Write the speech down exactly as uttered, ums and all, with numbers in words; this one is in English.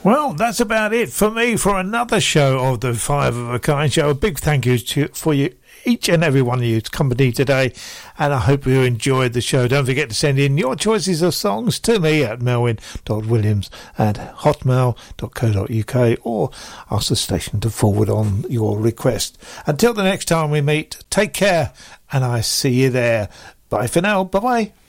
Well, that's about it for me for another show of the Five of a Kind show. A big thank you to for you, each and every one of you, to company today, and I hope you enjoyed the show. Don't forget to send in your choices of songs to me at melvin dot williams at hotmail dot co dot uk, or ask the station to forward on your request. Until the next time we meet, take care, and I see you there. Bye for now. Bye bye.